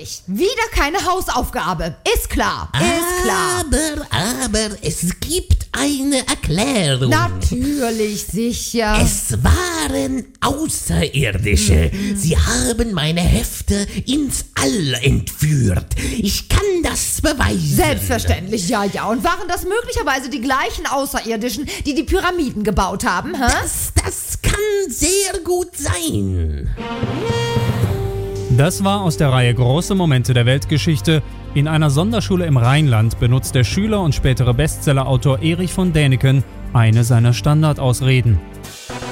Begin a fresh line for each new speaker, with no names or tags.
Wirklich. Wieder keine Hausaufgabe. Ist klar.
Aber es gibt eine Erklärung.
Natürlich, sicher.
Es waren Außerirdische. Sie haben meine Hefte ins All entführt. Ich kann das beweisen.
Selbstverständlich, ja. Und waren das möglicherweise die gleichen Außerirdischen, die die Pyramiden gebaut haben, hä?
Das kann sehr gut sein.
Das war aus der Reihe Große Momente der Weltgeschichte. In einer Sonderschule im Rheinland benutzt der Schüler und spätere Bestsellerautor Erich von Däniken eine seiner Standardausreden.